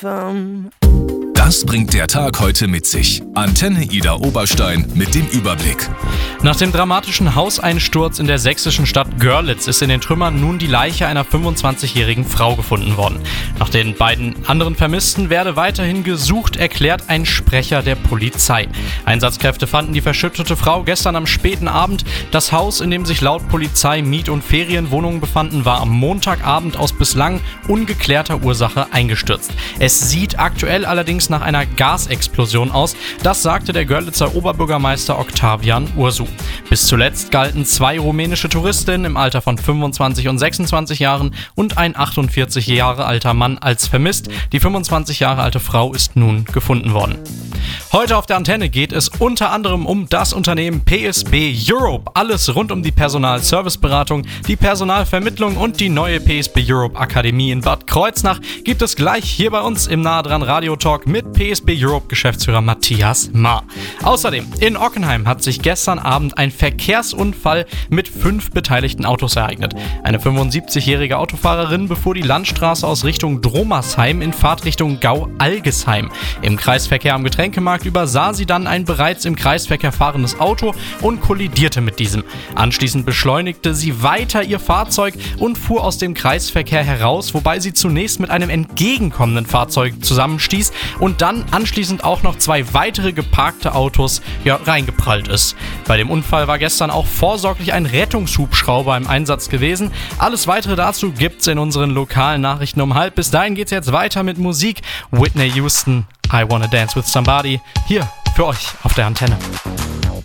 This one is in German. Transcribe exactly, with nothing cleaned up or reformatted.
Das bringt der Tag heute mit sich. Antenne Ida Oberstein mit dem Überblick. Nach dem dramatischen Hauseinsturz in der sächsischen Stadt Görlitz ist in den Trümmern nun die Leiche einer fünfundzwanzigjährigen Frau gefunden worden. Nach den beiden anderen Vermissten werde weiterhin gesucht, erklärt ein Sprecher der Polizei. Einsatzkräfte fanden die verschüttete Frau gestern am späten Abend. Das Haus, in dem sich laut Polizei Miet- und Ferienwohnungen befanden, war am Montagabend aus bislang ungeklärter Ursache eingestürzt. Es sieht aktuell allerdings nach einer Gasexplosion aus. Das sagte der Görlitzer Oberbürgermeister Octavian Ursu. Bis zuletzt galten zwei rumänische Touristinnen im Alter von fünfundzwanzig und sechsundzwanzig Jahren und ein achtundvierzig Jahre alter Mann als vermisst. Die fünfundzwanzig Jahre alte Frau ist nun gefunden worden. Heute auf der Antenne geht es unter anderem um das Unternehmen P S B Europe. Alles rund um die Personalserviceberatung, die Personalvermittlung und die neue P S B Europe Akademie in Bad Kreuznach gibt es gleich hier bei uns im Nahe dran Radio Talk mit P S B Europe Geschäftsführer Matthias Maar. Außerdem, in Ockenheim hat sich gestern Abend ein Verkehrsunfall mit fünf beteiligten Autos ereignet. Eine fünfundsiebzigjährige Autofahrerin befuhr die Landstraße aus Richtung Dromersheim in Fahrtrichtung Gau-Algesheim. Im Kreisverkehr am Getränkemarkt übersah sie dann ein bereits im Kreisverkehr fahrendes Auto und kollidierte mit diesem. Anschließend beschleunigte sie weiter ihr Fahrzeug und fuhr aus dem Kreisverkehr heraus, wobei sie zunächst mit einem entgegenkommenden Fahrzeug zusammenstieß und dann anschließend auch noch zwei weitere geparkte Autos ja, reingeprallt ist. Bei dem Unfall war gestern auch vorsorglich ein Rettungshubschrauber im Einsatz gewesen. Alles weitere dazu gibt's in unseren lokalen Nachrichten um halb. Bis dahin geht's jetzt weiter mit Musik. Whitney Houston, I Wanna Dance with Somebody, hier für euch auf der Antenne.